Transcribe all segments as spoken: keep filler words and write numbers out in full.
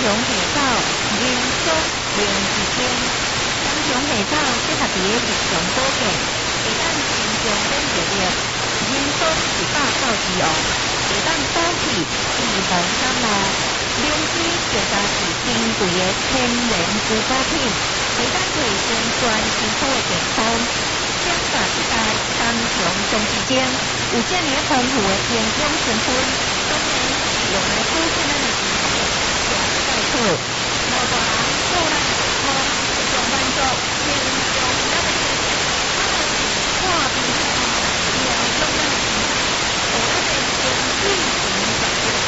下走，人生零一天。三重下走适合伫日常保健，会当增强免疫力。人生一百到二王，会当倒去预防感冒。灵芝就加是珍贵的天然蔬果品，会当提升全身躯的健康。相隔一代三重中之间，有这么丰富的营养成分，当然是用来补充咱的身体，上最好。无大人做咱的健康，上班族平常咱的身体，咱的看病看疗养咱的身体，互咱的身体健康。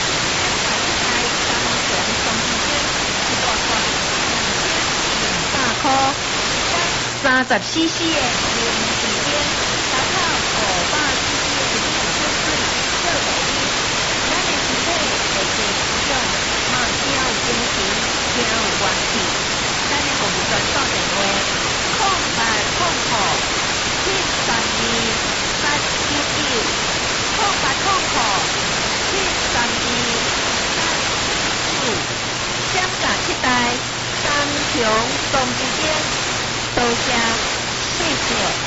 三十 C C 的零时间，加上五百 C C 的饮水水，做第一，咱的身体会加成长，嘛更有精神，更有元气。咱的服务专线电话：空八空五七三二八九九，空八空五七三二八九九，相隔七代，三重同之间。多谢，谢谢。